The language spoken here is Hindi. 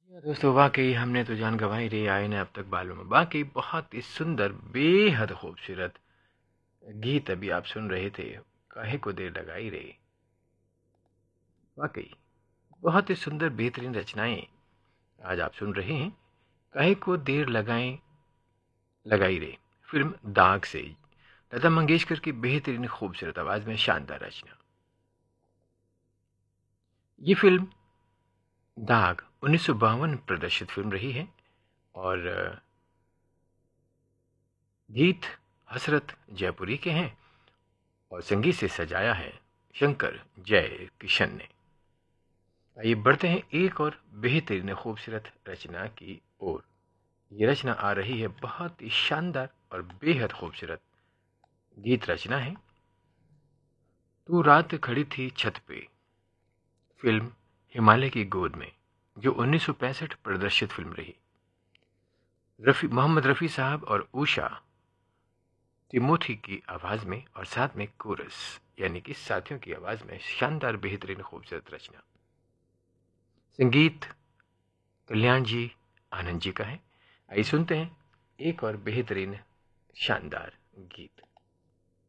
दोस्तों वाकई हमने तो जान गंवाई रे आए ने अब तक बालों में। वाकई बहुत ही सुंदर बेहद खूबसूरत गीत अभी आप सुन रहे थे। काहे को देर लगाई रे। वाकई बहुत ही सुंदर बेहतरीन रचनाएं आज आप सुन रहे हैं। काहे को देर लगाई रे फिल्म दाग से लता मंगेशकर की बेहतरीन खूबसूरत आवाज में शानदार रचना। ये फिल्म दाग 1952 प्रदर्शित फिल्म रही है और गीत हसरत जयपुरी के हैं और संगीत से सजाया है शंकर जय किशन ने। आइए बढ़ते हैं एक और बेहतरीन खूबसूरत रचना की ओर। ये रचना आ रही है बहुत ही शानदार और बेहद खूबसूरत गीत रचना है। तू रात खड़ी थी छत पे, फिल्म हिमालय की गोद में, जो 1965 प्रदर्शित फिल्म रही। मोहम्मद रफ़ी साहब और उषा तिमोथी की आवाज में और साथ में कोरस यानी कि साथियों की आवाज में शानदार बेहतरीन खूबसूरत रचना। संगीत कल्याण जी आनंद जी का है। आइए सुनते हैं एक और बेहतरीन शानदार गीत।